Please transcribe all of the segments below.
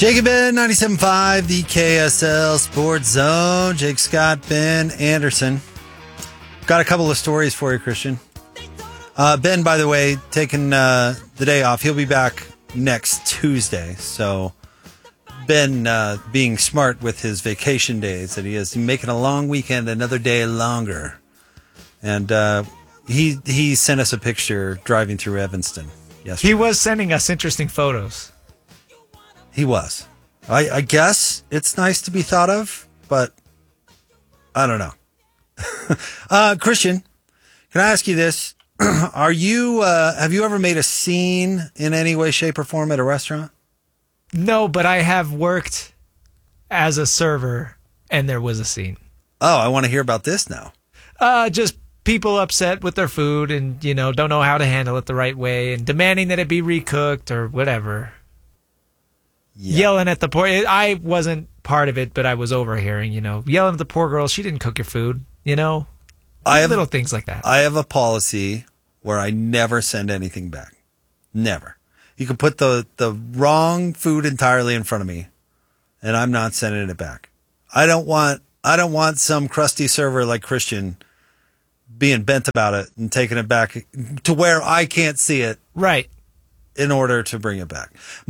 Jacob Ben, 97.5, the KSL Sports Zone. Jake Scott, Ben Anderson. Got a couple of stories for you, Christian. Ben, by the way, taking the day off. He'll be back next Tuesday. So Ben being smart with his vacation days that he is making a long weekend another day longer. And he sent us a picture driving through Evanston yesterday. He was sending us interesting photos. He was. I guess it's nice to be thought of, but I don't know. Christian, can I ask you this? Have you ever made a scene in any way, shape, or form at a restaurant? No, but I have worked as a server, and there was a scene. Oh, I want to hear about this now. Just people upset with their food and, don't know how to handle it the right way and demanding that it be recooked or whatever. Yeah. Yelling at the poor... I wasn't part of it, but I was overhearing, yelling at the poor girl. She didn't cook your food, little things like that. I have a policy where I never send anything back. Never. You can put the wrong food entirely in front of me, and I'm not sending it back. I don't want some crusty server like Christian being bent about it and taking it back to where I can't see it. Right. In order to bring it back.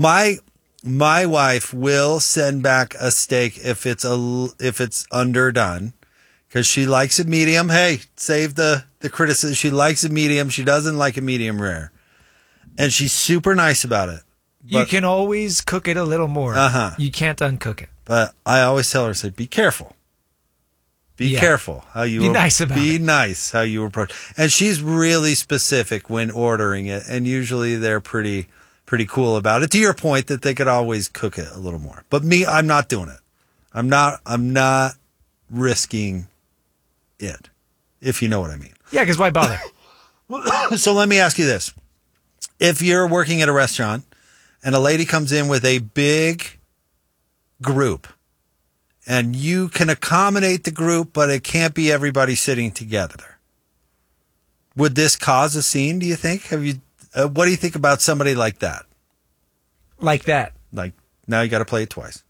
My wife will send back a steak if it's underdone, because she likes it medium. Hey, save the criticism. She likes it medium. She doesn't like it medium rare, and she's super nice about it. But, you can always cook it a little more. You can't uncook it. But I always tell her, be careful. Be careful how you be nice about be it. Nice how you approach. And she's really specific when ordering it, and usually they're pretty cool about it. To your point that they could always cook it a little more. But me, I'm not doing it. I'm not risking it, if you know what I mean. Yeah, because why bother? So let me ask you this. If you're working at a restaurant and a lady comes in with a big group and you can accommodate the group, but it can't be everybody sitting together, would this cause a scene, do you think? What do you think about somebody like that? Like that? Like, now you got to play it twice.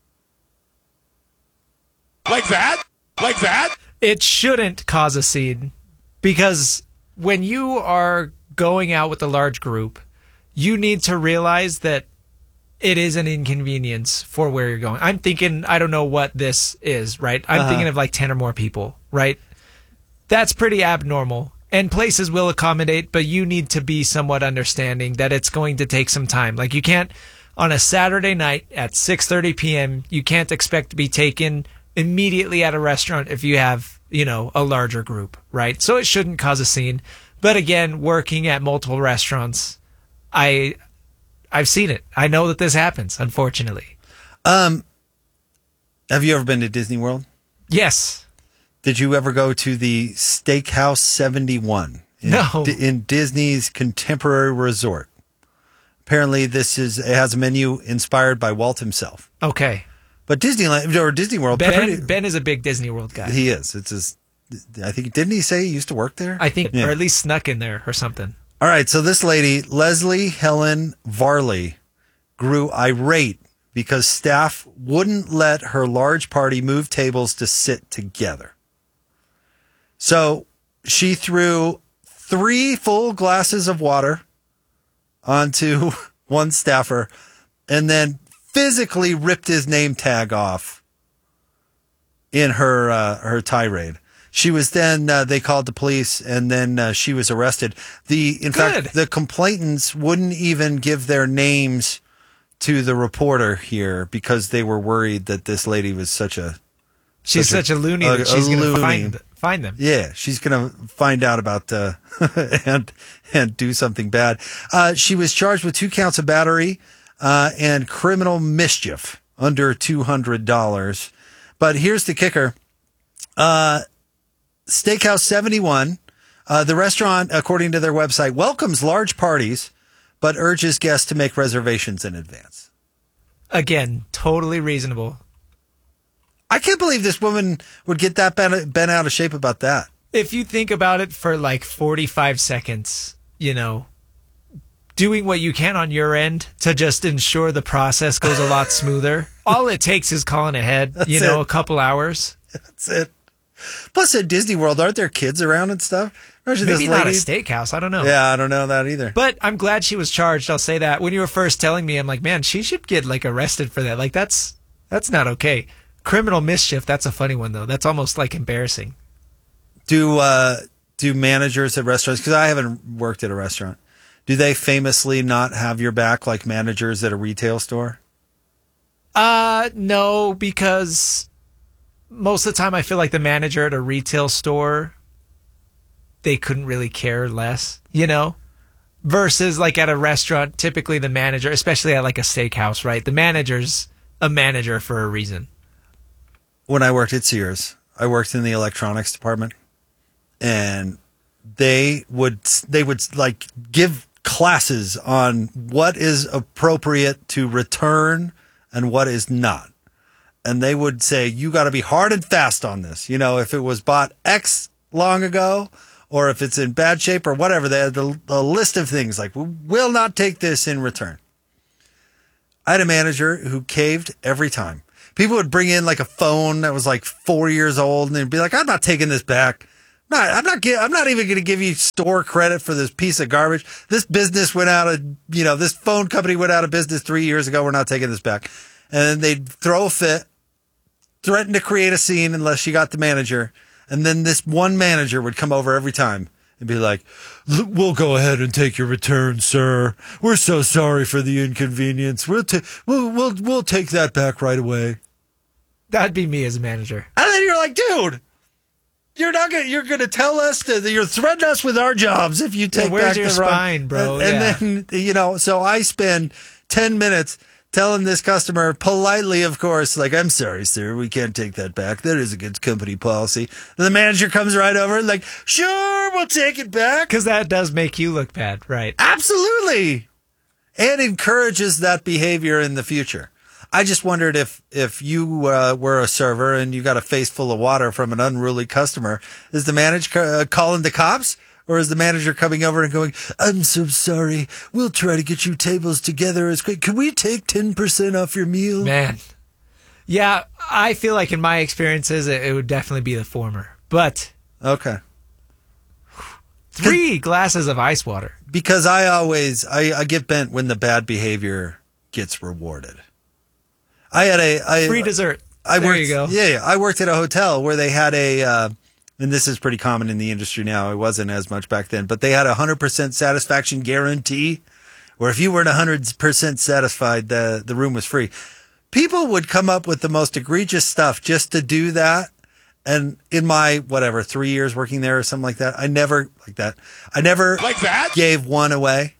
Like that? Like that? It shouldn't cause a scene, because when you are going out with a large group, you need to realize that it is an inconvenience for where you're going. I'm thinking, I don't know what this is, right? I'm thinking of like 10 or more people, right? That's pretty abnormal. And places will accommodate, but you need to be somewhat understanding that it's going to take some time. Like, you can't, on a Saturday night at 6:30 p.m., you can't expect to be taken immediately at a restaurant if you have, a larger group, right? So it shouldn't cause a scene. But again, working at multiple restaurants, I've seen it. I know that this happens, unfortunately. Have you ever been to Disney World? Yes. Did you ever go to the Steakhouse 71 in Disney's Contemporary Resort? Apparently, it has a menu inspired by Walt himself. Okay. But Disneyland or Disney World, Ben is a big Disney World guy. He is. It's his. I think, didn't he say he used to work there? I think, or at least snuck in there or something. All right. So this lady, Leslie Helen Varley, grew irate because staff wouldn't let her large party move tables to sit together. So she threw 3 full glasses of water onto one staffer and then physically ripped his name tag off in her tirade. She was then, they called the police, and then she was arrested. In fact, the complainants wouldn't even give their names to the reporter here because they were worried that this lady was such a loony that she's going to find them. Yeah, she's going to find out about and do something bad. She was charged with 2 counts of battery and criminal mischief under $200. But here's the kicker. Steakhouse 71, the restaurant, according to their website, welcomes large parties, but urges guests to make reservations in advance. Again, totally reasonable. I can't believe this woman would get that bent out of shape about that. If you think about it for like 45 seconds, doing what you can on your end to just ensure the process goes a lot smoother. All it takes is calling ahead, a couple hours. That's it. Plus, at Disney World, aren't there kids around and stuff? Imagine Maybe this not a lady. steakhouse. I don't know. Yeah, I don't know that either. But I'm glad she was charged. I'll say that. When you were first telling me, I'm like, man, she should get like arrested for that. Like that's not okay. Criminal mischief. That's a funny one though. That's almost like embarrassing. Do managers at restaurants? Because I haven't worked at a restaurant. Do they famously not have your back like managers at a retail store? No, because most of the time I feel like the manager at a retail store, they couldn't really care less, versus like at a restaurant, typically the manager, especially at like a steakhouse, right? The manager's a manager for a reason. When I worked at Sears, I worked in the electronics department, and they would like give classes on what is appropriate to return and what is not. And they would say, you got to be hard and fast on this. If it was bought X long ago, or if it's in bad shape or whatever, they had a list of things like, we will not take this in return. I had a manager who caved every time. People would bring in like a phone that was like 4 years old, and they'd be like, I'm not taking this back. I'm not even going to give you store credit for this piece of garbage. This business went out of, this phone company went out of business 3 years ago. We're not taking this back. And then they'd throw a fit, threaten to create a scene unless she got the manager. And then this one manager would come over every time and be like, we'll go ahead and take your return, sir. We're so sorry for the inconvenience. We'll take that back right away. That'd be me as a manager. And then you're like, dude, you're gonna tell us that you're threatening us with our jobs if you take where's back your the spine, bro? And then so I spend 10 minutes telling this customer politely, of course, like, I'm sorry, sir, we can't take that back. That is against company policy. And the manager comes right over like, sure, we'll take it back. Because that does make you look bad, right? Absolutely. And encourages that behavior in the future. I just wondered if you were a server and you got a face full of water from an unruly customer, is the manager calling the cops? Or is the manager coming over and going, I'm so sorry, we'll try to get you tables together as quick. Can we take 10% off your meal? Man. Yeah, I feel like in my experiences, it would definitely be the former. But Okay. 3 glasses of ice water. Because I get bent when the bad behavior gets rewarded. I had Free dessert. There you go. Yeah, I worked at a hotel where they had and this is pretty common in the industry now. It wasn't as much back then, but they had a 100% satisfaction guarantee, where if you weren't 100% satisfied, the room was free. People would come up with the most egregious stuff just to do that. And in my, 3 years working there or something like that, I never gave one away.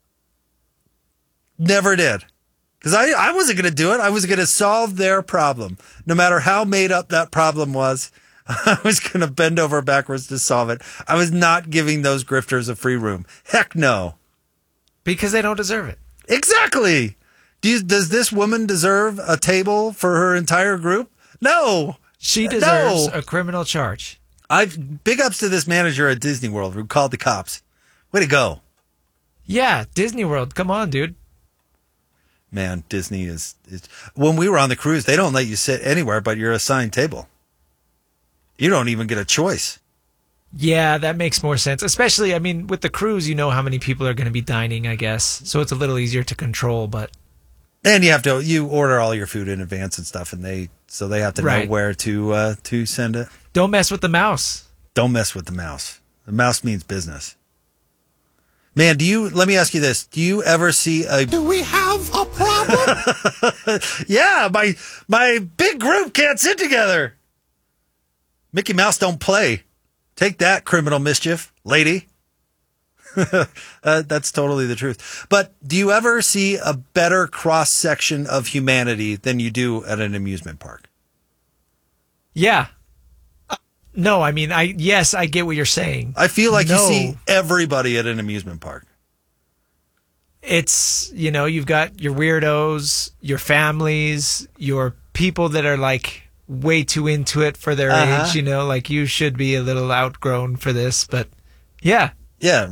Never did. Because I wasn't going to do it. I was going to solve their problem. No matter how made up that problem was, I was going to bend over backwards to solve it. I was not giving those grifters a free room. Heck no. Because they don't deserve it. Exactly. Does this woman deserve a table for her entire group? No. She deserves a criminal charge. Big ups to this manager at Disney World who called the cops. Way to go. Yeah, Disney World. Come on, dude. Man, Disney is when we were on the cruise, they don't let you sit anywhere but your assigned table. You don't even get a choice. Yeah, that makes more sense. Especially, with the cruise, you know how many people are going to be dining, I guess. So it's a little easier to control, but... And you order all your food in advance and stuff, and they have to know where to send it. Don't mess with the mouse. Don't mess with the mouse. The mouse means business. Man, let me ask you this. Do you ever see Do we have a problem? Yeah, my big group can't sit together. Mickey Mouse don't play. Take that, criminal mischief, lady. That's totally the truth. But do you ever see a better cross-section of humanity than you do at an amusement park? Yeah. No, I get what you're saying. I feel like you see everybody at an amusement park. It's, you've got your weirdos, your families, your people that are like way too into it for their age, like you should be a little outgrown for this, but yeah. Yeah.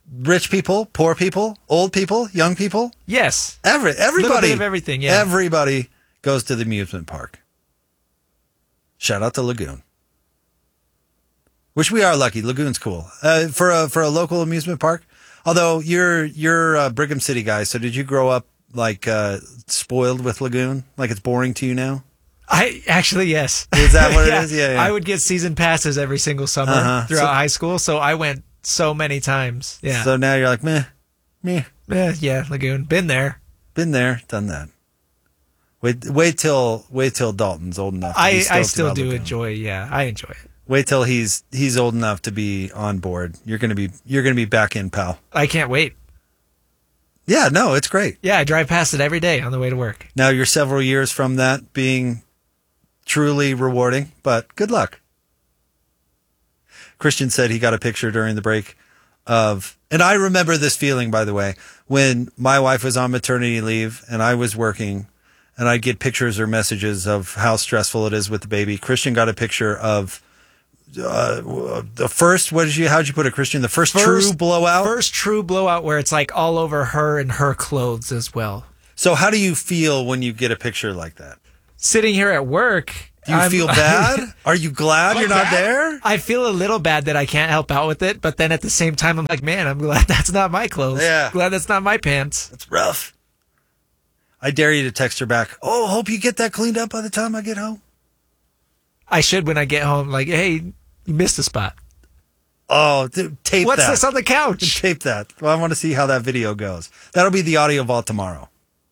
Rich people, poor people, old people, young people. Yes. Everybody. Little bit of everything, yeah. Everybody goes to the amusement park. Shout out to Lagoon. Which we are lucky. Lagoon's cool. For a local amusement park. Although you're a Brigham City guy, so did you grow up like spoiled with Lagoon? Like it's boring to you now? I actually, yes. Is that what it is? Yeah. I would get season passes every single summer throughout high school, so I went so many times. Yeah. So now you're like, meh. Yeah, Lagoon. Been there. Been there, done that. Wait till Dalton's old enough. I still do enjoy. Yeah, I enjoy it. Wait till he's old enough to be on board. You're gonna be back in, pal. I can't wait. Yeah, no, it's great. Yeah, I drive past it every day on the way to work. Now you're several years from that being truly rewarding, but good luck. Christian said he got a picture during the break of, and I remember this feeling, by the way, when my wife was on maternity leave and I was working, and I'd get pictures or messages of how stressful it is with the baby. Christian got a picture of the first, how'd you put it, Christian? The first true blowout? First true blowout where it's like all over her and her clothes as well. So how do you feel when you get a picture like that? Sitting here at work. Do you feel bad? Are you glad you're not there? I feel a little bad that I can't help out with it, but then at the same time, I'm like, man, I'm glad that's not my clothes. Yeah. Glad that's not my pants. That's rough. I dare you to text her back. Oh, hope you get that cleaned up by the time I get home. I should when I get home. Like, hey, you missed a spot. Oh, tape What's that. this on the couch? Tape that. Well, I want to see how that video goes. That'll be the audio vault tomorrow.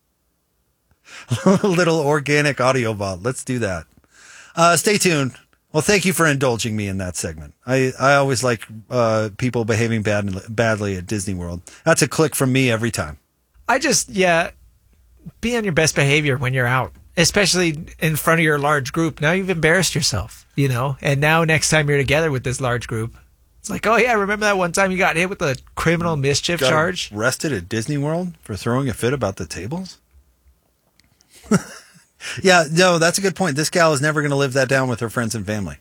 A little organic audio vault. Let's do that. Stay tuned. Well, thank you for indulging me in that segment. I always like people behaving badly at Disney World. That's a click from me every time. Be on your best behavior when you're out, especially in front of your large group. Now you've embarrassed yourself, and now next time you're together with this large group, it's like, oh yeah, remember that one time you got hit with a criminal mischief charge? Arrested at Disney World for throwing a fit about the tables? Yeah, no, that's a good point. This gal is never going to live that down with her friends and family.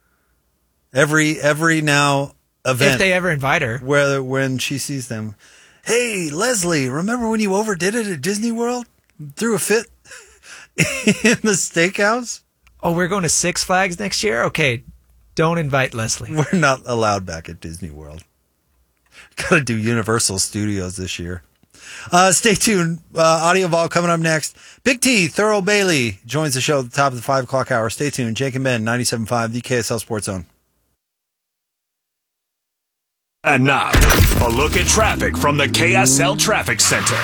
Every now event, if they ever invite her, when she sees them, hey, Leslie, remember when you overdid it at Disney World? Threw a fit in the steakhouse? Oh, we're going to Six Flags next year? Okay, don't invite Leslie. We're not allowed back at Disney World. Got to do Universal Studios this year. Stay tuned. Audio Vault coming up next. Big T, Thurl Bailey, joins the show at the top of the 5 o'clock hour. Stay tuned. Jake and Ben, 97.5, the KSL Sports Zone. And now, a look at traffic from the KSL Traffic Center.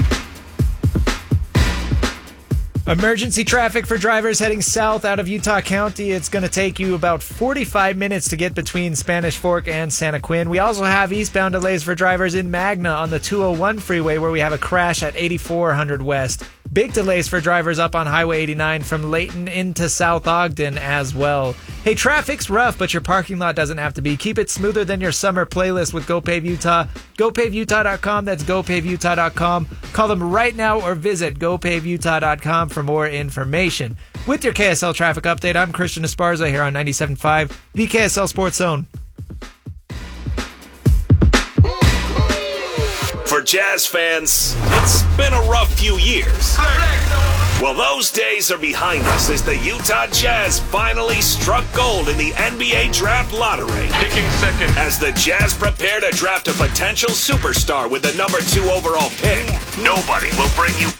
Emergency traffic for drivers heading south out of Utah County. It's going to take you about 45 minutes to get between Spanish Fork and Santa Quin. We also have eastbound delays for drivers in Magna on the 201 freeway where we have a crash at 8400 West. Big delays for drivers up on Highway 89 from Layton into South Ogden as well. Hey, traffic's rough, but your parking lot doesn't have to be. Keep it smoother than your summer playlist with GoPave Utah. GoPaveUtah.com. That's GoPaveUtah.com. Call them right now or visit GoPaveUtah.com for more information. With your KSL traffic update, I'm Christian Esparza here on 97.5, the KSL Sports Zone. For Jazz fans, it's been a rough few years. Well, those days are behind us as the Utah Jazz finally struck gold in the NBA Draft Lottery. Picking second. As the Jazz prepare to draft a potential superstar with the number 2 overall pick, nobody will bring you